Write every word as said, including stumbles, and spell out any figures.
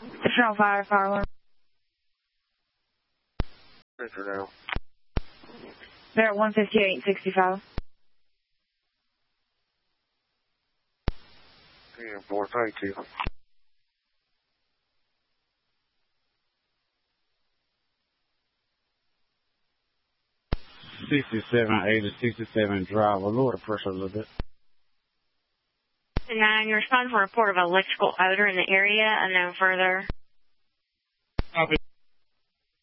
Additional fire, fire alarm. Enter now. They're at one fifty-eight sixty-five. ten four, thank you. sixty-seven eighty, sixty-seven drive. I'll lower the pressure a little bit. nine, you respond to a report of electrical odor in the area, unknown further.